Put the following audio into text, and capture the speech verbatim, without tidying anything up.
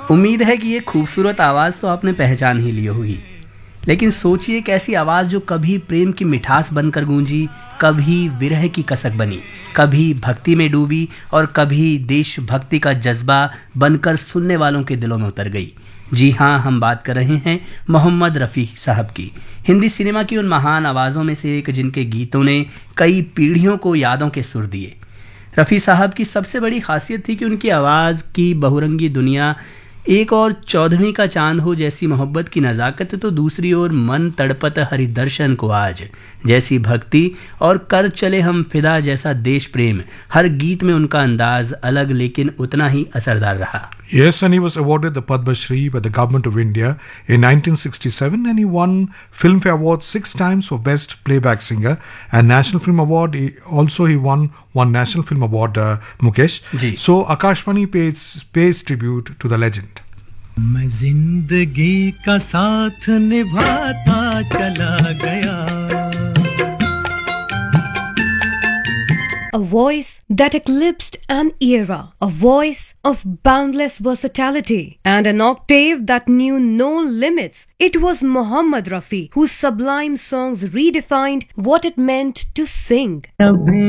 उम्मीद है कि ये खूबसूरत आवाज़ तो आपने पहचान ही ली होगी, लेकिन सोचिए एक ऐसी आवाज़ जो कभी प्रेम की मिठास बनकर गूंजी, कभी विरह की कसक बनी, कभी भक्ति में डूबी और कभी देशभक्ति का जज्बा बनकर सुनने वालों के दिलों में उतर गई। जी हाँ, हम बात कर रहे हैं मोहम्मद रफ़ी साहब की, हिंदी सिनेमा की उन महान आवाज़ों में से एक जिनके गीतों ने कई पीढ़ियों को यादों के सुर दिए। रफ़ी साहब की सबसे बड़ी खासियत थी कि उनकी आवाज़ की बहुरंगी दुनिया एक और चौदहवीं का चांद हो जैसी मोहब्बत की नज़ाकत, तो दूसरी ओर मन तड़पत हरिदर्शन को आज जैसी भक्ति और कर चले हम फिदा जैसा देश प्रेम। हर गीत में उनका अंदाज अलग लेकिन उतना ही असरदार रहा। Yes, and he was awarded the Padma Shri by the Government of India in nineteen sixty-seven, and he won Filmfare Award six times for Best Playback Singer and National Film Award. He, also, he won one National Film Award, uh, Mukesh. Ji. So, Akashvani pays, pays tribute to the legend. मैं जिंदगी का साथ निभाता चला गया। A voice that eclipsed an era, a voice of boundless versatility, and an octave that knew no limits. It was Mohammad Rafi whose sublime songs redefined what it meant to sing.